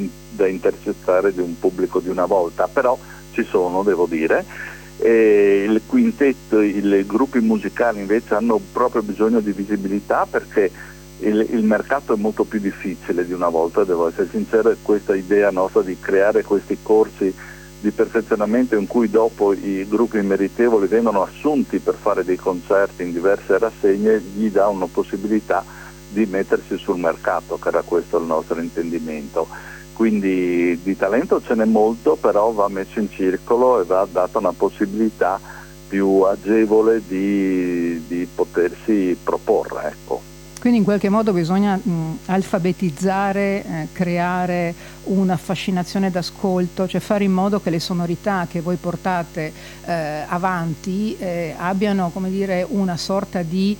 da intercettare di un pubblico di una volta, però ci sono, devo dire. E il quintetto, i gruppi musicali invece hanno proprio bisogno di visibilità, perché il mercato è molto più difficile di una volta, devo essere sincero, e questa idea nostra di creare questi corsi di perfezionamento in cui dopo i gruppi meritevoli vengono assunti per fare dei concerti in diverse rassegne gli dà una possibilità di mettersi sul mercato, che era questo il nostro intendimento. Quindi di talento ce n'è molto, però va messo in circolo e va data una possibilità più agevole di potersi proporre, ecco. Quindi in qualche modo bisogna alfabetizzare, creare una fascinazione d'ascolto, cioè fare in modo che le sonorità che voi portate avanti abbiano, come dire, una sorta di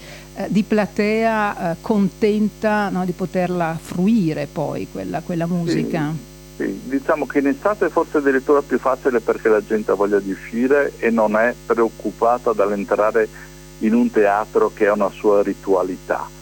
platea contenta, no, di poterla fruire poi quella musica. Sì, diciamo che in estate forse è addirittura più facile, perché la gente ha voglia di uscire e non è preoccupata dall'entrare in un teatro che ha una sua ritualità.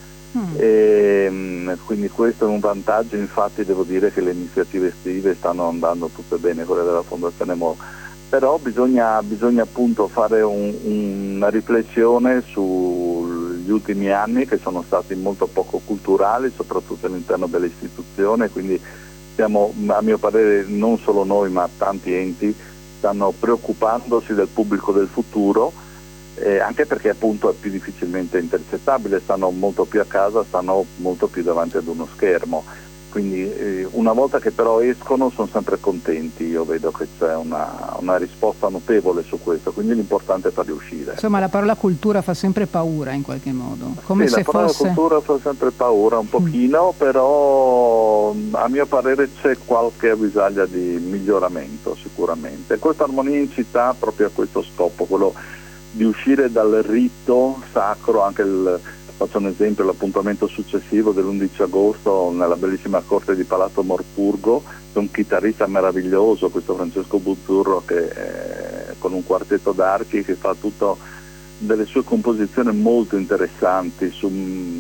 Quindi questo è un vantaggio. Infatti devo dire che le iniziative estive stanno andando tutte bene, quelle della Fondazione Mo, però bisogna appunto fare una riflessione sugli ultimi anni, che sono stati molto poco culturali, soprattutto all'interno delle istituzioni, quindi stiamo, a mio parere, non solo noi ma tanti enti stanno preoccupandosi del pubblico del futuro, anche perché appunto è più difficilmente intercettabile, stanno molto più a casa, stanno molto più davanti ad uno schermo, quindi una volta che però escono sono sempre contenti. Io vedo che c'è una risposta notevole su questo, quindi l'importante è farli uscire. Insomma, la parola cultura fa sempre paura in qualche modo, come sì, se la parola fosse... cultura fa sempre paura un pochino, però a mio parere c'è qualche avvisaglia di miglioramento sicuramente. Questa armonia in città proprio a questo scopo, quello di uscire dal rito sacro. Anche faccio un esempio: l'appuntamento successivo dell'11 agosto nella bellissima corte di Palazzo Morpurgo, c'è un chitarrista meraviglioso, questo Francesco Buzzurro, che con un quartetto d'archi, che fa tutto delle sue composizioni molto interessanti su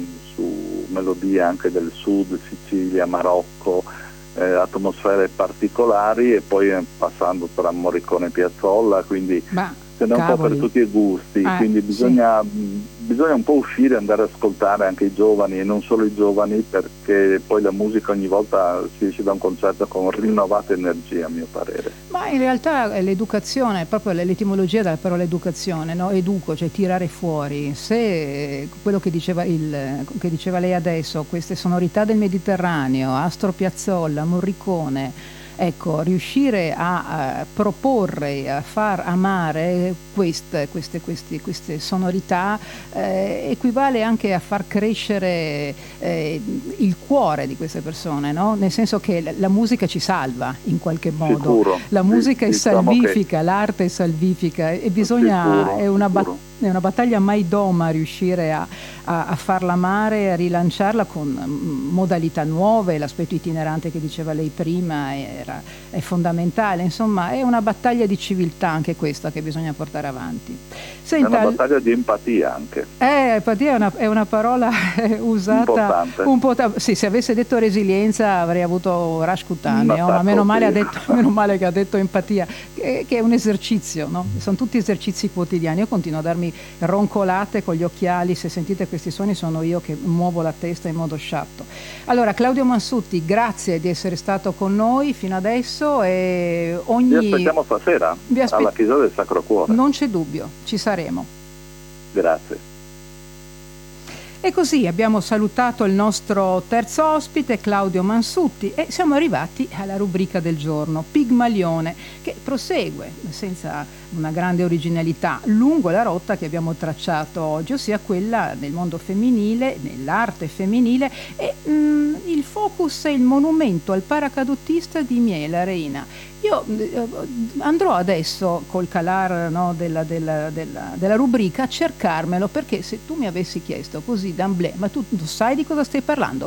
melodie anche del sud, Sicilia, Marocco, atmosfere particolari, e poi passando tra Morricone e Piazzolla, quindi ce n'è un po' per tutti i gusti, quindi bisogna un po' uscire, andare ad ascoltare anche i giovani, e non solo i giovani, perché poi la musica ogni volta si esce da un concerto con rinnovata energia, a mio parere. Ma in realtà l'educazione, proprio l'etimologia della parola educazione, no? Educo, cioè tirare fuori. Se quello che diceva lei adesso, queste sonorità del Mediterraneo, Astor Piazzolla, Morricone, ecco, riuscire a proporre, a far amare queste sonorità equivale anche a far crescere il cuore di queste persone, no? Nel senso che la musica ci salva in qualche modo. Sicuro. La musica è salvifica, l'arte è salvifica, e bisogna, è una battaglia mai doma riuscire a farla amare, a rilanciarla con modalità nuove. L'aspetto itinerante che diceva lei prima è fondamentale. Insomma, è una battaglia di civiltà anche questa che bisogna portare avanti. Senta, è una battaglia di empatia anche. Empatia è una parola usata importante. Un po'. Sì, se avesse detto resilienza avrei avuto rash cutaneo, ma meno male che ha detto empatia, che è un esercizio, no? Sono tutti esercizi quotidiani. Io continuo a darmi roncolate con gli occhiali, se sentite questi suoni sono io che muovo la testa in modo sciatto. Allora, Claudio Mansutti, grazie di essere stato con noi fino adesso, e vi aspettiamo stasera alla Chiesa del Sacro Cuore. Non c'è dubbio, ci saremo. Grazie. E così abbiamo salutato il nostro terzo ospite, Claudio Mansutti, e siamo arrivati alla rubrica del giorno, Pigmalione, che prosegue senza una grande originalità lungo la rotta che abbiamo tracciato oggi, ossia quella nel mondo femminile, nell'arte femminile, e il focus è il monumento al paracadutista di Miela Reina. Io andrò adesso col calar, no, della rubrica a cercarmelo, perché se tu mi avessi chiesto così d'amblè, ma tu sai di cosa stai parlando?